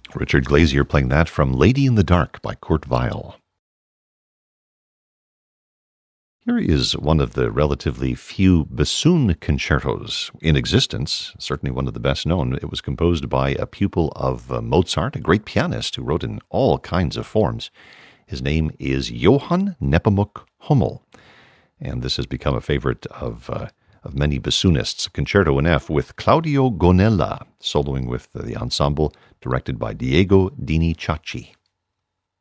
Richard Glazier playing that from Lady in the Dark by Kurt Weill. Here is one of the relatively few bassoon concertos in existence, certainly one of the best known. It was composed by a pupil of Mozart, a great pianist who wrote in all kinds of forms. His name is Johann Nepomuk Hummel, and this has become a favorite of many bassoonists. Concerto in F with Claudio Gonella, soloing with the ensemble, directed by Diego Dini Ciacci.